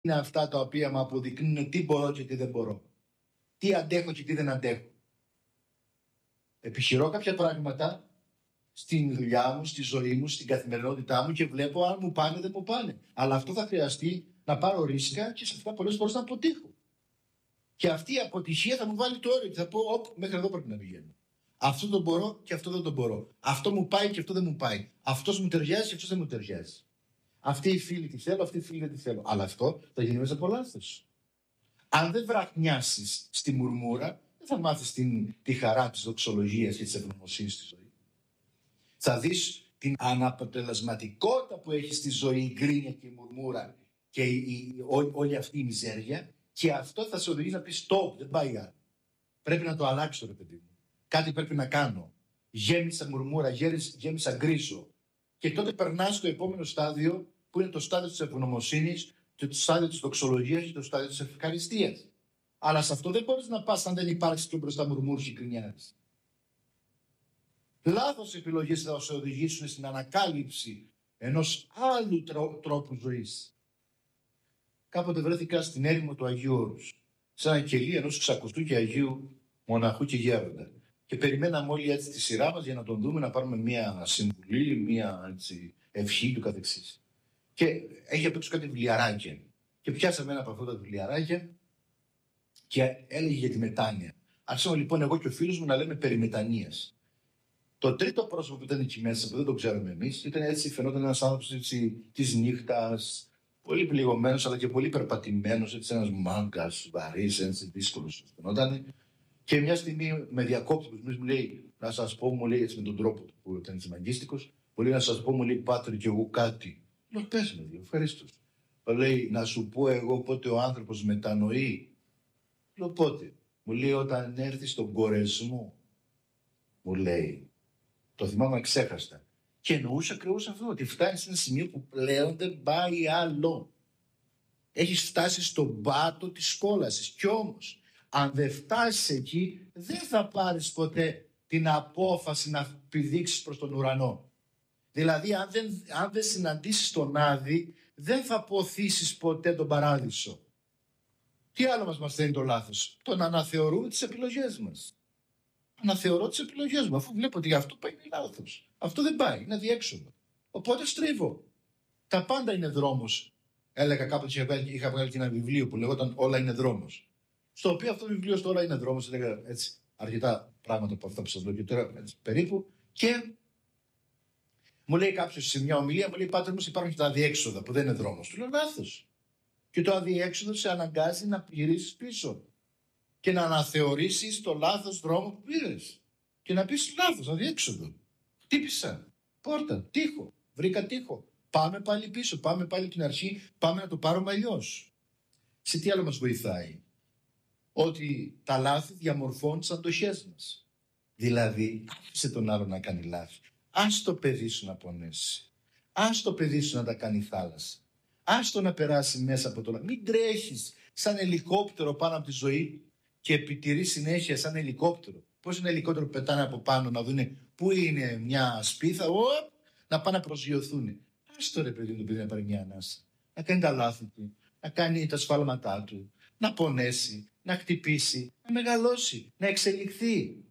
είναι αυτά τα οποία μου αποδεικνύουν τι μπορώ και τι δεν μπορώ. Τι αντέχω και τι δεν αντέχω. Επιχειρώ κάποια πράγματα στην δουλειά μου, στη ζωή μου, στην καθημερινότητά μου και βλέπω αν μου πάνε δεν μου πάνε. Αλλά αυτό θα χρειαστεί να πάρω ρίσκα και σε αυτά πολλές φορές να αποτύχω. Και αυτή η αποτυχία θα μου βάλει το όριο και θα πω μέχρι εδώ πρέπει να πηγαίνω. Αυτό το μπορώ και αυτό δεν το μπορώ. Αυτό μου πάει και αυτό δεν μου πάει. Αυτός μου ταιριάζει και αυτός δεν μου ταιριάζει. Αυτή η φίλη τη θέλω, αυτή η φίλη δεν τη θέλω. Αλλά αυτό θα γίνει μέσα από λάθος. Αν δεν βραχνιάσεις στη μουρμούρα, δεν θα μάθεις τη χαρά της δοξολογίας και της ευγνωμοσύνης στη ζωή. Θα δεις την αναποτελεσματικότητα που έχει στη ζωή η γκρίνια και η μουρμούρα και όλη αυτή η μιζέρια, και αυτό θα σε οδηγήσει να πεις stop, δεν πάει άλλο. Πρέπει να το αλλάξω, ρε παιδί μου. Κάτι πρέπει να κάνω. Γέμισα μουρμούρα, γέμισα γκρίζο. Και τότε περνάς στο επόμενο στάδιο, που είναι το στάδιο της ευγνωμοσύνης, το στάδιο της δοξολογίας και το στάδιο της ευχαριστίας. Αλλά σε αυτό δεν μπορείς να πας αν δεν υπάρξει και μπροστά μουρμούρους και γκρινιάρες. Λάθος επιλογές θα σε οδηγήσουν στην ανακάλυψη ενός άλλου τρόπου ζωής. Κάποτε βρέθηκα στην έρημο του Αγίου Όρους, σε ένα κελί ενός ξακουστού και Αγίου Μοναχού και Γέροντα. Και περιμέναμε όλοι έτσι τη σειρά μας για να τον δούμε, να πάρουμε μία συμβουλή, μία ευχή του καθεξής. Και έχει απ' έξω κάτι βιβλιαράκια. Και πιάσαμε ένα από αυτά τα βιβλιαράκια και έλεγε για τη μετάνοια. Άρχισαμε λοιπόν εγώ και ο φίλος μου να λέμε περί μετανοίας. Το τρίτο πρόσωπο που ήταν εκεί μέσα, που δεν το ξέραμε εμείς, ήταν έτσι, φαινόταν ένας άνθρωπος της νύχτας, πολύ πληγωμένος αλλά και πολύ περπατημένος, έτσι ένας μάγκας, βαρύς, έτσι δύσκολος φαινόταν. Και μια στιγμή με διακόπτει μου λέει, να σας πω, μου λέει έτσι με τον τρόπο του που ήταν έτσι μαγκίστικος, μου λέει να σας πω, μου λέει Πάτρε και εγώ κάτι. Λέω πες με, ευχαρίστως. Λέει να σου πω εγώ πότε ο άνθρωπος μετανοεί. Λέω πότε. Μου λέει όταν έρθει στον κορεσμό. Μου λέει. Το θυμάμαι ξέχαστα. Και εννοούσε ακριβώς αυτό, ότι φτάνει σε ένα σημείο που πλέον δεν πάει άλλο. Έχεις φτάσει στον πάτο της κόλασης. Κι όμως, αν δεν φτάσεις εκεί, δεν θα πάρεις ποτέ την απόφαση να πηδήξεις προς τον ουρανό. Δηλαδή, αν δεν συναντήσεις τον Άδη, δεν θα ποθήσεις ποτέ τον παράδεισο. Τι άλλο μας μαθαίνει το λάθος? Το να αναθεωρούμε τις επιλογές μας. Αναθεωρώ τις επιλογές μου, αφού βλέπω ότι αυτό πάει λάθος. Αυτό δεν πάει, είναι αδιέξοδο. Οπότε στρίβω. Τα πάντα είναι δρόμος. Έλεγα κάποτε, είχα βγάλει και ένα βιβλίο που λεγόταν Όλα είναι δρόμος. Στο οποίο αυτό το βιβλίο στο Όλα είναι δρόμος, έλεγα έτσι αρκετά πράγματα από αυτά που σας λέω και τώρα έτσι, περίπου. Και μου λέει κάποιος σε μια ομιλία, μου λέει Πάτερ μου, υπάρχουν και τα αδιέξοδα που δεν είναι δρόμος. Του λέω λάθος. Και το αδιέξοδο σε αναγκάζει να γυρίσεις πίσω και να αναθεωρήσεις το λάθος δρόμο που πήρες. Και να πεις λάθος, αδιέξοδο. Χτύπησα πόρτα, τοίχο, βρήκα τοίχο. Πάμε πάλι πίσω, πάμε πάλι την αρχή, πάμε να το πάρουμε αλλιώς. Σε τι άλλο μας βοηθάει? Ότι τα λάθη διαμορφώνουν τις αντοχές μας. Δηλαδή, άφησε τον άλλο να κάνει λάθη. Ας το παιδί σου να πονέσει. Ας το παιδί σου να τα κάνει θάλασσα. Ας το να περάσει μέσα από το λάθος. Μην τρέχεις σαν ελικόπτερο πάνω από τη ζωή και επιτηρείς συνέχεια σαν ελικόπτερο. Πώς είναι ελικόπτερο που πετάνε από πάνω να δουν πού είναι μια σπίθα, να πάνε να προσγειωθούν. Ας το ρε παιδί το παιδί να πάρει μια ανάσα. Να κάνει τα λάθη του, να κάνει τα σφάλματά του, να πονέσει, να χτυπήσει, να μεγαλώσει, να εξελιχθεί.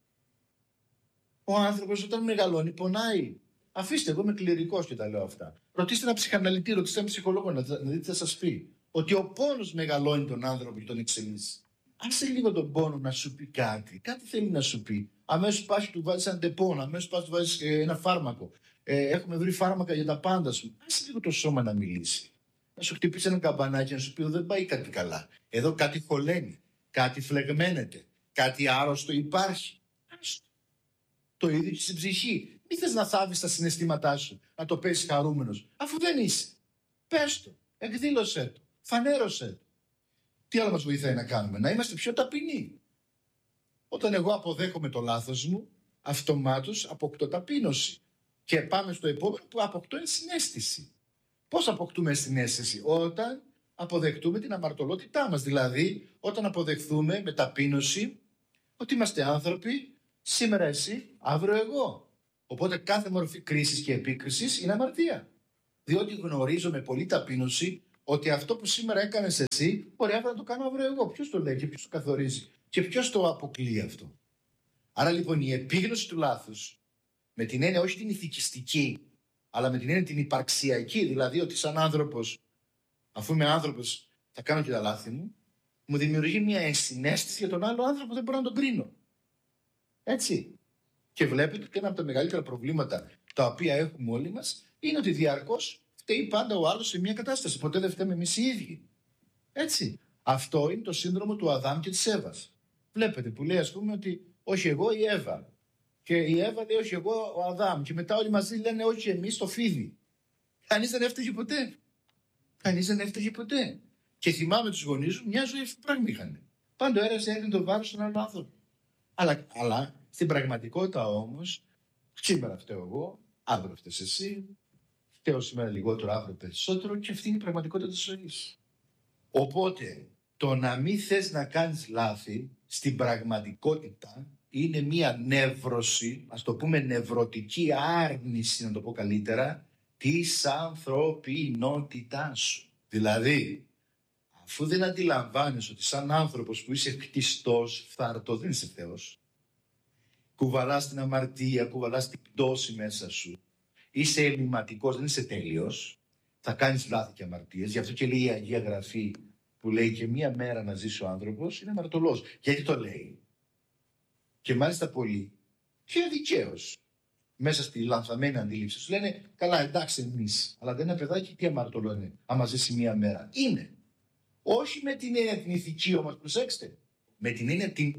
Ο άνθρωπος όταν μεγαλώνει πονάει. Αφήστε, εγώ είμαι κληρικός και τα λέω αυτά. Ρωτήστε ένα ψυχαναλυτή, ρωτήστε ένα ψυχολόγο να δείτε τι θα σας πει. Ότι ο πόνος μεγαλώνει τον άνθρωπο και τον εξελίσσει. Άσε λίγο τον πόνο να σου πει κάτι. Κάτι θέλει να σου πει. Αμέσως πας του βάζεις ένα ντεπόνο, αμέσως πας του βάζεις ένα φάρμακο. Έχουμε βρει φάρμακα για τα πάντα σου. Άσε λίγο το σώμα να μιλήσει. Να σου χτυπήσει ένα καμπανάκι, να σου πει δεν πάει κάτι καλά. Εδώ κάτι χωλαίνει, κάτι φλεγμένεται, κάτι άρρωστο υπάρχει. Άστο. Το ίδιο και στην ψυχή. Μην θες να θάβεις τα συναισθήματά σου, να το παίζεις χαρούμενος, αφού δεν είσαι. Πες το, εκδήλωσέ το, φανέρωσέ το. Τι άλλο μας βοηθάει να κάνουμε? Να είμαστε πιο ταπεινοί. Όταν εγώ αποδέχομαι το λάθος μου, αυτομάτως αποκτώ ταπείνωση. Και πάμε στο επόμενο που αποκτώ ενσυναίσθηση. Πώς αποκτούμε ενσυναίσθηση? Όταν αποδεχτούμε την αμαρτωλότητά μας. Δηλαδή, όταν αποδεχθούμε με ταπείνωση ότι είμαστε άνθρωποι, σήμερα εσύ, αύριο εγώ. Οπότε κάθε μορφή κρίσης και επίκρισης είναι αμαρτία. Διότι γνωρίζω με πολλή ταπείνωση ότι αυτό που σήμερα έκανες εσύ, μπορεί αύριο να το κάνω αύριο εγώ. Ποιος το λέει και ποιος το καθορίζει και ποιος το αποκλεί αυτό. Άρα λοιπόν η επίγνωση του λάθους, με την έννοια όχι την ηθικιστική, αλλά με την έννοια την υπαρξιακή, δηλαδή ότι σαν άνθρωπος, αφού είμαι άνθρωπος, θα κάνω και τα λάθη μου, μου δημιουργεί μια ενσυναίσθηση για τον άλλο άνθρωπο, δεν μπορώ να τον κρίνω. Έτσι. Και βλέπετε ότι ένα από τα μεγαλύτερα προβλήματα τα οποία έχουμε όλοι μας είναι ότι διαρκώς φταίει πάντα ο άλλος σε μια κατάσταση. Ποτέ δεν φταίμε εμείς οι ίδιοι. Έτσι. Αυτό είναι το σύνδρομο του Αδάμ και της Εύας. Βλέπετε που λέει, ας πούμε, ότι όχι εγώ, η Εύα. Και η Εύα λέει όχι εγώ, ο Αδάμ. Και μετά όλοι μαζί λένε όχι εμείς, το φίδι. Κανείς δεν έφταιγε ποτέ. Κανείς δεν έφταιγε ποτέ. Και θυμάμαι τους γονείς μου, μια ζωή αυτό πράγμα είχαν. Πάντα ο ένας έδινε το βάρος στον άλλο άνθρωπο. Αλλά στην πραγματικότητα όμως, σήμερα φταίω εγώ, αύριο φταίς εσύ, φταίω σήμερα λιγότερο, αύριο περισσότερο, και αυτή είναι η πραγματικότητα της ζωής. Οπότε, το να μην θες να κάνεις λάθη, στην πραγματικότητα είναι μία νεύρωση, ας το πούμε νευρωτική άρνηση, να το πω καλύτερα, της ανθρωπινότητάς σου. Δηλαδή, αφού δεν αντιλαμβάνεις ότι σαν άνθρωπος που είσαι κτιστός, φθαρτό, δεν είσαι Θεός, κουβαλάς την αμαρτία, κουβαλάς την πτώση μέσα σου, είσαι ελληματικός, δεν είσαι τέλειος, θα κάνεις λάθη και αμαρτίες. Γι' αυτό και λέει η Αγία Γραφή, που λέει και μία μέρα να ζήσει ο άνθρωπος, είναι αμαρτωλός. Γιατί το λέει? Και μάλιστα πολλοί, και δικαίως, μέσα στη λανθαμένη αντίληψη σου λένε, καλά εντάξει εμείς, αλλά δεν είναι παιδάκι, τι αμαρτωλό είναι, άμα ζήσει μία μέρα. Είναι. Όχι με την έννοια την ηθική όμως, προσέξτε, με την έννοια την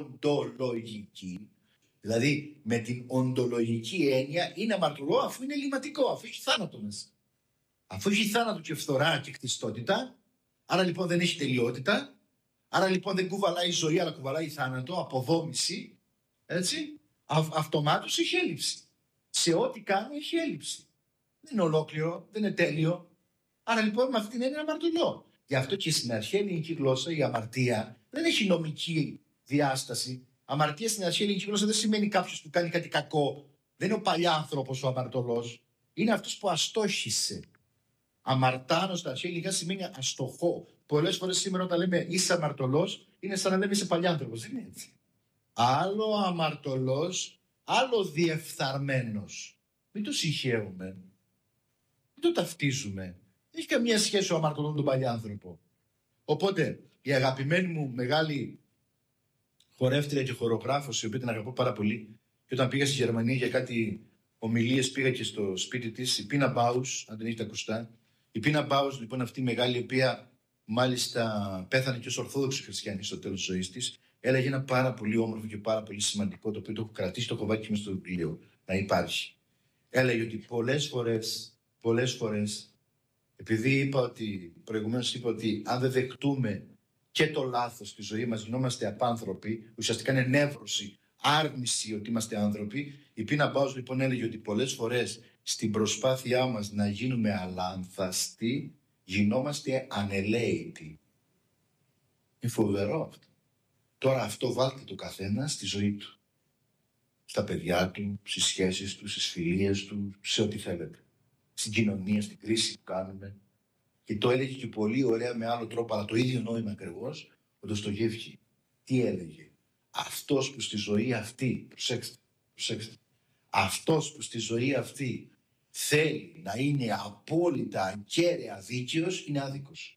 οντολογική. Δηλαδή, με την οντολογική έννοια είναι αμαρτωλό αφού είναι ελληματικό, αφού έχει θάνατο μέσα. Αφού έχει θάνατο και φθορά και κτιστότητα, άρα λοιπόν δεν έχει τελειότητα, άρα λοιπόν δεν κουβαλάει ζωή, αλλά κουβαλάει θάνατο, αποδόμηση, έτσι, αυτομάτως έχει έλλειψη. Σε ό,τι κάνει έχει έλλειψη. Δεν είναι ολόκληρο, δεν είναι τέλειο. Άρα λοιπόν με αυτήν είναι αμαρτωλό. Γι' αυτό και στην αρχαία ελληνική γλώσσα η αμαρτία δεν έχει νομική διάσταση. Αμαρτία στην αρχαία ελληνική γλώσσα δεν σημαίνει κάποιος που κάνει κάτι κακό. Δεν είναι ο παλιάνθρωπος ο αμαρτωλός. Είναι αυτός που αστόχησε. Αμαρτάνος στα αρχαία ελληνικά σημαίνει αστοχό. Πολλές φορές σήμερα όταν λέμε είσαι αμαρτωλός, είναι σαν να λέμε είσαι παλιάνθρωπος. Δεν είναι έτσι. Άλλο αμαρτωλός, άλλο διεφθαρμένος. Μην το συγχαίουμε. Μην το ταυτίζουμε. Δεν έχει καμία σχέση ο αμαρτωλός με τον παλιάνθρωπο. Οπότε η αγαπημένη μου μεγάλη χορεύτρια και χορογράφος, η οποία την αγαπώ πάρα πολύ, και όταν πήγα στη Γερμανία για κάτι ομιλίες, πήγα και στο σπίτι της, η Πίνα Μπάους, αν δεν έχετε ακουστά. Η Πίνα Μπάους, λοιπόν, αυτή η μεγάλη, η οποία μάλιστα πέθανε και ως Ορθόδοξη Χριστιανή στο τέλος της ζωής της, έλεγε ένα πάρα πολύ όμορφο και πάρα πολύ σημαντικό, το οποίο το έχω κρατήσει, το έχω βάλει και μες στο βιβλίο, να υπάρχει. Έλεγε ότι πολλές φορές, επειδή προηγουμένως είπα ότι αν δεν δεχτούμε και το λάθος στη ζωή μας, γινόμαστε απάνθρωποι, ουσιαστικά είναι νεύρωση, άρνηση ότι είμαστε άνθρωποι. Η Πίνα Μπάους λοιπόν έλεγε ότι πολλές φορές στην προσπάθειά μας να γίνουμε αλάνθαστοι, γινόμαστε ανελαίητοι. Είναι φοβερό αυτό. Τώρα αυτό βάλτε το καθένα στη ζωή του. Στα παιδιά του, στις σχέσεις του, στις φιλίες του, σε ό,τι θέλετε. Στην κοινωνία, στην κρίση που κάνουμε. Και το έλεγε και πολύ ωραία με άλλο τρόπο, αλλά το ίδιο νόημα ακριβώς, ο Ντοστογεύσκι. Τι έλεγε? Αυτός που στη ζωή αυτή, προσέξτε, αυτός που στη ζωή αυτή θέλει να είναι απόλυτα κέραια δίκαιος, είναι άδικος.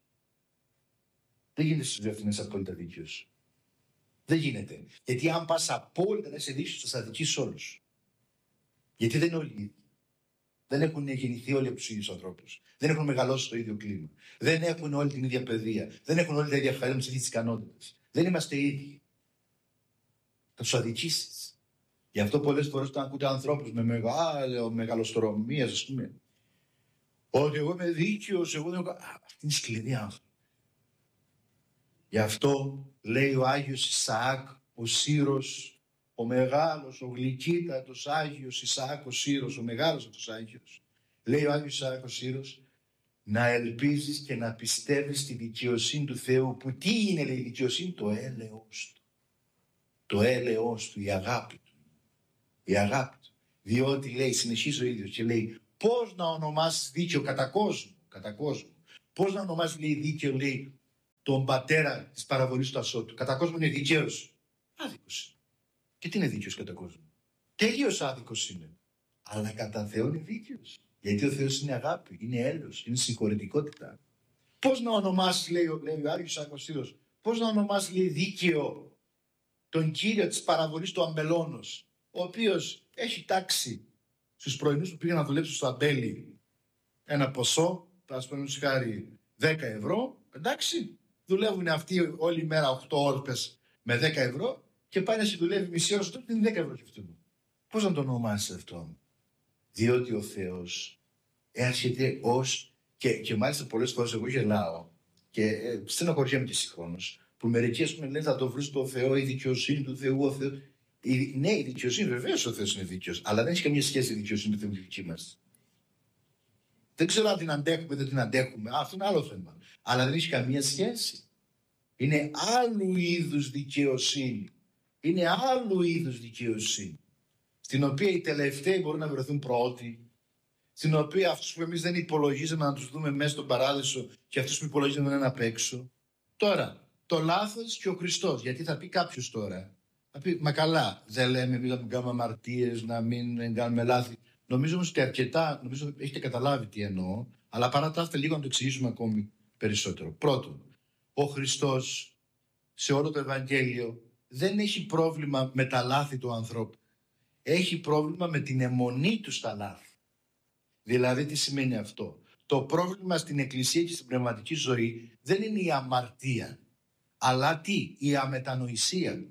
Δεν γίνεται στη ζωή αυτή να είσαι απόλυτα δίκαιος. Δεν γίνεται. Γιατί αν πας απόλυτα να είσαι δίκαιος, θα αδικήσεις όλους. Γιατί δεν είναι όλοι ίδιοι. Δεν έχουν γεννηθεί όλοι από τους ίδιους ανθρώπους. Δεν έχουν μεγαλώσει στο ίδιο κλίμα. Δεν έχουν όλη την ίδια παιδεία. Δεν έχουν όλοι τα ίδια χαρακτηριστικά, τις ίδιες ικανότητες. Δεν είμαστε ίδιοι. Θα τους αδικήσεις. Γι' αυτό πολλές φορές όταν ακούτε ανθρώπους με μεγαλοστρομίες, ας πούμε, ότι εγώ είμαι δίκαιος, εγώ δεν έχω. Αυτή είναι σκληρή άνθρωπο. Γι' αυτό λέει ο Άγιος Ισαάκ, ο Σύρος, ο μεγάλος, ο γλυκύτατος Άγιος Ισαάκ ο Σύρος, ο μεγάλος αυτός Άγιος, λέει ο Άγιος Ισαάκ ο Σύρος, να ελπίζεις και να πιστεύεις στη δικαιοσύνη του Θεού, που τι είναι, λέει, η δικαιοσύνη? Το έλεος του. Το έλεος του, η αγάπη του. Η αγάπη του. Διότι, λέει, συνεχίζει ο ίδιος και λέει, πώς να ονομάσεις δίκαιο κατά κόσμο, Πώς να ονομάσει, λέει, δίκαιο, λέει, τον πατέρα της παραβολής του ασώτου? Κατά κόσμο είναι δίκαιος? Άδικος. Και τι είναι δίκαιος κατά κόσμο? Τελείως άδικος είναι. Αλλά κατά Θεό είναι δίκαιος. Γιατί ο Θεός είναι αγάπη, είναι έλεος, είναι συγχωρητικότητα. Πώς να ονομάσει, λέει ο Άγιος Αγωστίνος, πώς να ονομάσει, λέει, δίκαιο τον Κύριο της παραβολής του αμπελώνος, ο οποίος έχει τάξει στους πρωινούς που πήγαν να δουλέψουν στο αμπέλι ένα ποσό, ας πούμε χάρη 10 ευρώ, εντάξει, δουλεύουν αυτοί όλη μέρα 8 ώρες με 10 ευρώ και πάει να δουλεύει μισή ώρα στο είναι 10 ευρώ και αυτού. Πώς να το ονομάσει αυτό? Διότι ο Θεός έρχεται ως, και μάλιστα πολλές φορές εγώ γελάω και στενοχωριέμαι και συγχρόνως, που μερικοί ας πούμε λένε θα το βρεις το Θεό, η δικαιοσύνη του Θεού, ο Θεός. Ναι, η δικαιοσύνη, βεβαίως ο Θεός είναι δίκαιος, αλλά δεν έχει καμία σχέση η δικαιοσύνη του Θεού με τη δική μας. Δεν ξέρω αν την αντέχουμε, δεν την αντέχουμε. Αυτό είναι άλλο θέμα. Αλλά δεν έχει καμία σχέση. Είναι άλλου είδους δικαιοσύνη. Είναι άλλου είδους δικαιοσύνη. Στην οποία οι τελευταίοι μπορούν να βρεθούν πρώτοι. Στην οποία αυτούς που εμείς δεν υπολογίζαμε να τους δούμε μέσα στον παράδεισο και αυτούς που υπολογίζαμε να είναι απ' έξω. Τώρα, το λάθος και ο Χριστός. Γιατί θα πει κάποιος τώρα, θα πει, μα καλά, δεν λέμε εμείς να μην κάνουμε αμαρτίες, να μην κάνουμε λάθη. Νομίζω όμως ότι αρκετά, νομίζω έχετε καταλάβει τι εννοώ, αλλά παρά τα αυτά λίγο να το εξηγήσουμε ακόμη περισσότερο. Πρώτον, ο Χριστός σε όλο το Ευαγγέλιο δεν έχει πρόβλημα με τα λάθη του ανθρώπου. Έχει πρόβλημα με την αιμονή του στα λάθη. Δηλαδή τι σημαίνει αυτό? Το πρόβλημα στην Εκκλησία και στην πνευματική ζωή δεν είναι η αμαρτία, αλλά τι? Η αμετανοησία.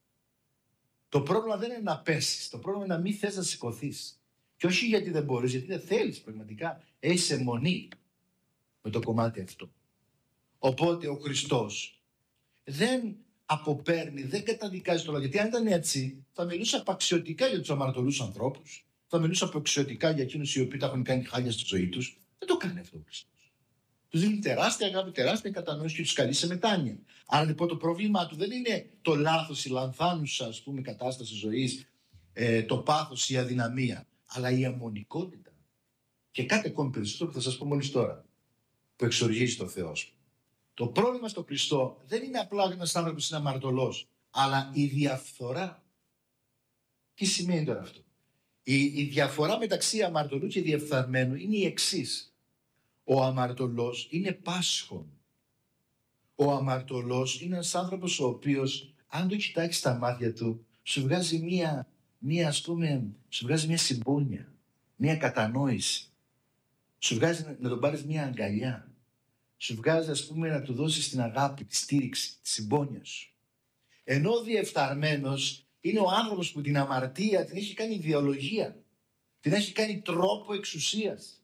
Το πρόβλημα δεν είναι να πέσεις, το πρόβλημα είναι να μην θες να σηκωθείς. Και όχι γιατί δεν μπορείς, γιατί δεν θέλεις πραγματικά. Έχεις αιμονή με το κομμάτι αυτό. Οπότε ο Χριστός δεν αποπέρνει, δεν καταδικάζει το λάθος. Γιατί αν ήταν έτσι, θα μιλούσε απαξιωτικά για τους αμαρτωλούς ανθρώπους, θα μιλούσε απαξιωτικά για εκείνους οι οποίοι τα έχουν κάνει χάλια στη ζωή τους. Δεν το κάνει αυτό ο Χριστός. Τους δίνει τεράστια αγάπη, τεράστια κατανόηση και τους καλεί σε μετάνοια. Άρα λοιπόν το πρόβλημά του δεν είναι το λάθος, η λανθάνουσα ας πούμε κατάσταση ζωής, το πάθος, η αδυναμία, αλλά η αιμονικότητα. Και κάτι ακόμη περισσότερο που θα σας πω μόλις τώρα, που εξοργίζει το Θεό. Το πρόβλημα στο Χριστό δεν είναι απλά ότι ένας άνθρωπος είναι αμαρτωλός, αλλά η διαφθορά. Τι σημαίνει τώρα αυτό? Η διαφορά μεταξύ αμαρτωλού και διεφθαρμένου είναι η εξής. Ο αμαρτωλός είναι πάσχων. Ο αμαρτωλός είναι ένας άνθρωπος ο οποίος, αν το κοιτάξεις στα μάτια του, σου βγάζει σου βγάζει μια συμπόνια, μια κατανόηση. Σου βγάζει να τον πάρεις μια αγκαλιά. Σου βγάζει ας πούμε να του δώσεις την αγάπη, τη στήριξη, τη συμπόνια σου. Ενώ ο διεφθαρμένος είναι ο άνθρωπος που την αμαρτία την έχει κάνει ιδεολογία. Την έχει κάνει τρόπο εξουσίας.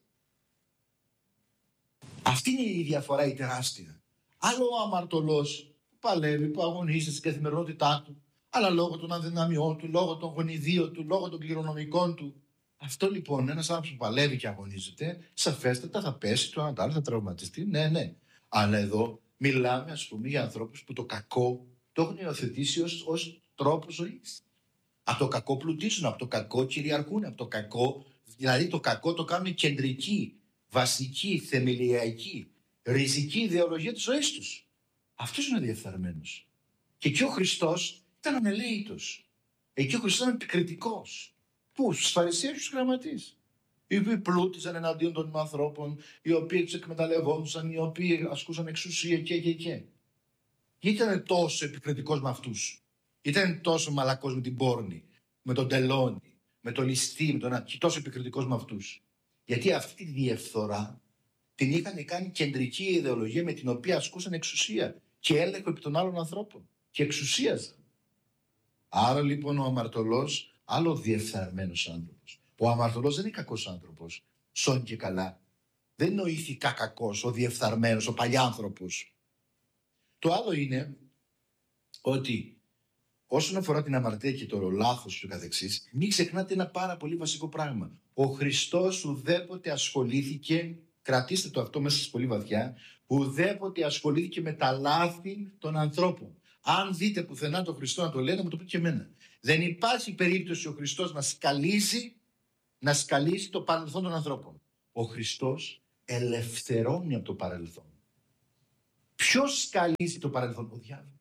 Αυτή είναι η διαφορά η τεράστια. Άλλο ο αμαρτωλός που παλεύει, που αγωνίζεται στην καθημερινότητά του, αλλά λόγω των αδυναμιών του, λόγω των γονιδίων του, λόγω των κληρονομικών του. Αυτό λοιπόν, ένας άνθρωπος που παλεύει και αγωνίζεται, σαφέστατα θα πέσει, το ένα άλλο θα τραυματιστεί, ναι. Αλλά εδώ μιλάμε ας πούμε για ανθρώπους που το κακό το έχουν υιοθετήσει ως τρόπο ζωής. Από το κακό πλουτίζουν, από το κακό κυριαρχούν, από το κακό, δηλαδή το κακό το κάνουν κεντρική, βασική, θεμελιακή, ριζική ιδεολογία της ζωής τους. Αυτός είναι διεφθαρμένος. Και εκεί ο Χριστός ήταν ανελαίητος. Εκεί ο Χριστός ήταν επικριτικός. Πού? Στους Φαρισαίους και στους γραμματείς. Οι οποίοι πλούτιζαν εναντίον των ανθρώπων, οι οποίοι τους εκμεταλλευόντουσαν, οι οποίοι ασκούσαν εξουσία και. Γιατί ήταν τόσο επικριτικός με αυτούς? Ήταν τόσο μαλακός με την πόρνη, με τον τελώνη, με το ληστή, με τον και τόσο επικριτικός με αυτούς? Γιατί αυτή τη διαφθορά την είχαν κάνει κεντρική ιδεολογία με την οποία ασκούσαν εξουσία και έλεγχο επί των άλλων ανθρώπων και εξουσίαζαν. Άρα λοιπόν ο αμαρτωλός, άλλο διεφθαρμένος άνθρωπος. Ο αμαρτωλός δεν είναι κακός άνθρωπος, σώνει και καλά. Δεν είναι ο ηθικά κακός, ο διεφθαρμένος, ο παλιάνθρωπος. Το άλλο είναι ότι όσον αφορά την αμαρτία και το λάθος και το καθεξής, μην ξεχνάτε ένα πάρα πολύ βασικό πράγμα. Ο Χριστός ουδέποτε ασχολήθηκε, κρατήστε το αυτό μέσα σας πολύ βαθιά, ουδέποτε ασχολήθηκε με τα λάθη των ανθρώπων. Αν δείτε πουθενά τον Χριστό να το λένε, μου το πείτε και εμένα. Δεν υπάρχει περίπτωση ο Χριστός να σκαλίζει το παρελθόν των ανθρώπων. Ο Χριστός ελευθερώνει από το παρελθόν. Ποιος σκαλίζει το παρελθόν? Ο διάβολος.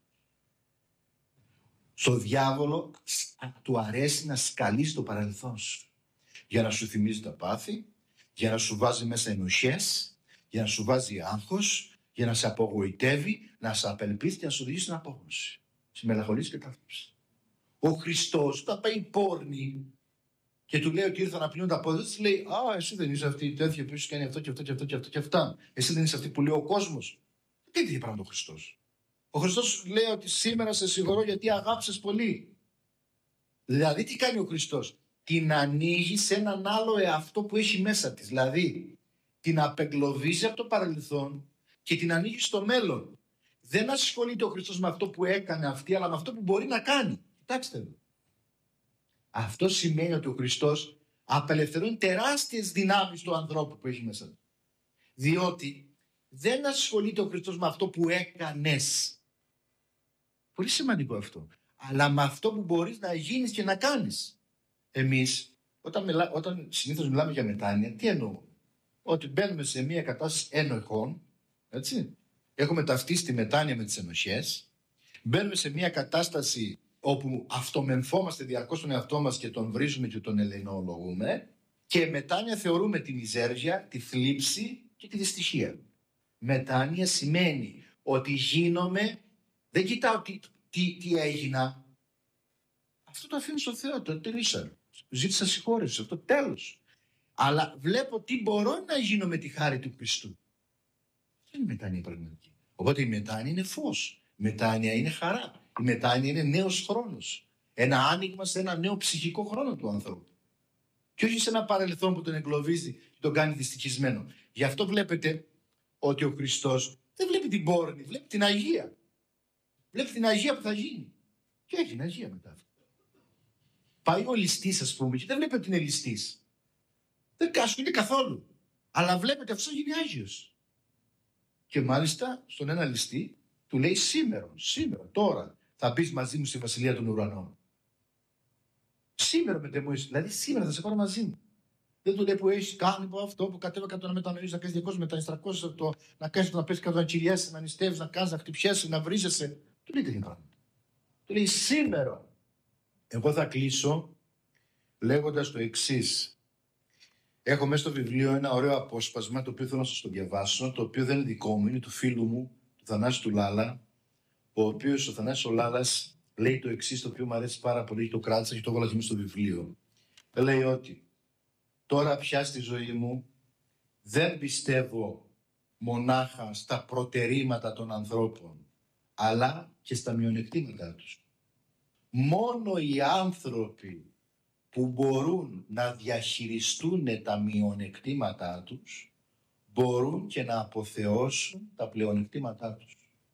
Στο διάβολο του αρέσει να σκαλίζει το παρελθόν σου. Για να σου θυμίζει τα πάθη, για να σου βάζει μέσα ενοχές, για να σου βάζει άγχος, για να σε απογοητεύει, να σε απελπίσει και να σου οδηγήσει στην απόγνωση. Στη μελαγχολία και ταύτιση. Ο Χριστός, όταν πάει πόρνη και του λέει ότι ήρθα να πλύνω τα πόδια, της λέει: Α, εσύ δεν είσαι αυτή η τέτοια που σου κάνει αυτό και αυτό και αυτό και αυτό και αυτά. Εσύ δεν είσαι αυτή που λέει ο κόσμος. Τι τέτοια πράγμα ο Χριστός? Ο Χριστός λέει ότι σήμερα σε συγχωρώ γιατί αγάπησες πολύ. Δηλαδή τι κάνει ο Χριστός? Την ανοίγει σε έναν άλλο εαυτό που έχει μέσα της. Δηλαδή την απεγκλωβίζει από το παρελθόν και την ανοίγει στο μέλλον. Δεν ασχολείται ο Χριστός με αυτό που έκανε αυτή, αλλά με αυτό που μπορεί να κάνει. Κοιτάξτε εδώ. Αυτό σημαίνει ότι ο Χριστός απελευθερώνει τεράστιες δυνάμεις του ανθρώπου που έχει μέσα του. Διότι δεν ασχολείται ο Χριστός με αυτό που έκανες. Πολύ σημαντικό αυτό. Αλλά με αυτό που μπορείς να γίνεις και να κάνεις. Εμείς, όταν συνήθως μιλάμε για μετάνοια, τι εννοούμε? Ότι μπαίνουμε σε μια κατάσταση ενοχών, έτσι. Έχουμε ταυτίσει τη μετάνοια με τις ενοχές. Μπαίνουμε σε μια κατάσταση όπου αυτομεμφόμαστε διαρκώς τον εαυτό μας και τον βρίζουμε και τον ελεηνολογούμε. Και μετάνοια θεωρούμε τη μιζέρια, τη θλίψη και τη δυστυχία. Μετάνοια σημαίνει ότι γίνομαι, δεν κοιτάω τι έγινα. Αυτό το αφήνω στο Θεό, το τελείωσα. Ζήτησα συγχώρεση, αυτό τέλος. Αλλά βλέπω τι μπορώ να γίνω με τη χάρη του Χριστού. Δεν είναι μετάνοια πραγματική. Οπότε η μετάνοια είναι φως. Η μετάνοια είναι χαρά. Η μετάνοια είναι νέος χρόνος. Ένα άνοιγμα σε ένα νέο ψυχικό χρόνο του ανθρώπου. Και όχι σε ένα παρελθόν που τον εγκλωβίζει και τον κάνει δυστυχισμένο. Γι' αυτό βλέπετε ότι ο Χριστός δεν βλέπει την πόρνη, βλέπει την Αγία. Βλέπει την Αγία που θα γίνει. Και έγινε Αγία μετά. Πάει ο ληστής, ας πούμε, και δεν βλέπει ότι είναι ληστής. Δεν ασχολείται καθόλου. Αλλά βλέπετε αυτός γίνει Άγιος. Και μάλιστα στον ένα ληστή του λέει σήμερα, τώρα θα μπεις μαζί μου στη βασιλεία των ουρανών. Σήμερα μετεμόησε, δηλαδή σήμερα θα σε πάρω μαζί μου. Δεν του λέει που έχει κάνει από αυτό, που κατέβακα το να μετανοήσει, να κάνει 200 μετά 300, να κάνει το να πέσει κάτω, να κυριάσει, να νηστεύει, να κάνει, να χτυπιέσαι, να βρίζεσαι. Του λέει τέτοια πράγματα. Του λέει σήμερα. Εγώ θα κλείσω λέγοντας το εξής. Έχω μέσα στο βιβλίο ένα ωραίο απόσπασμα, το οποίο θέλω να σας το διαβάσω, το οποίο δεν είναι δικό μου, είναι του φίλου μου, του Θανάση του Λάλα, ο οποίος ο Θανάσης ο Λάλας λέει το εξής, το οποίο μου αρέσει πάρα πολύ και το κράτησα και το έβαλα και μέσα στο βιβλίο. Λέει ότι τώρα πια στη ζωή μου δεν πιστεύω μονάχα στα προτερήματα των ανθρώπων, αλλά και στα μειονεκτήματά τους. Μόνο οι άνθρωποι που μπορούν να διαχειριστούν τα μειονεκτήματά τους, μπορούν και να αποθεώσουν τα πλεονεκτήματά τους.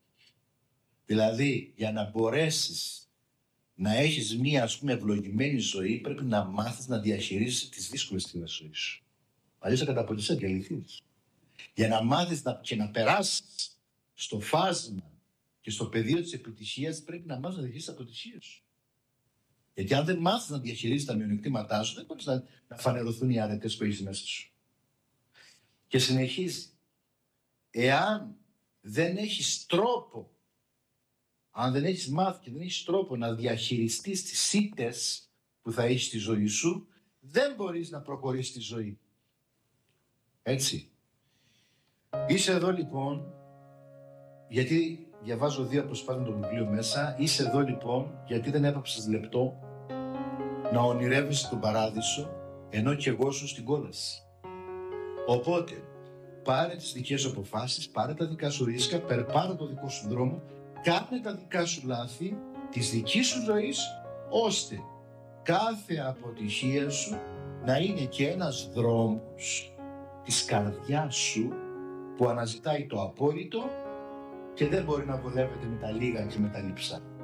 Δηλαδή, για να μπορέσεις να έχεις μία, ας πούμε, ευλογημένη ζωή, πρέπει να μάθεις να διαχειρίζεσαι τις δύσκολες στιγμές της ζωής σου. Αλλιώς θα καταποντήσεις και αληθείς. Για να μάθεις και να περάσεις στο φάσμα και στο πεδίο της επιτυχίας, πρέπει να μάθεις να διαχειρίζεσαι τις αποτυχίες σου. Γιατί αν δεν μάθεις να διαχειρίζεις τα μειονεκτήματά σου, δεν μπορείς να φανερωθούν οι αρετές που έχεις μέσα σου. Και συνεχίζει. Εάν δεν έχεις τρόπο, αν δεν έχεις μάθει και δεν έχεις τρόπο να διαχειριστείς τις ήττες που θα έχεις στη ζωή σου, δεν μπορείς να προχωρήσεις τη ζωή. Έτσι. Είσαι εδώ λοιπόν, γιατί διαβάζω 2 αποσπάσματα το βιβλίο μέσα, είσαι εδώ λοιπόν γιατί δεν έπαψες λεπτό να ονειρεύεσαι τον παράδεισο, ενώ και εγώ σου στην κόλαση. Οπότε, πάρε τις δικές σου αποφάσεις, πάρε τα δικά σου ρίσκα, περπάτα το δικό σου δρόμο, κάνε τα δικά σου λάθη της δικής σου ζωής, ώστε κάθε αποτυχία σου να είναι και ένας δρόμος της καρδιάς σου που αναζητάει το απόλυτο και δεν μπορεί να βολεύεται με τα λίγα και με τα λειψά.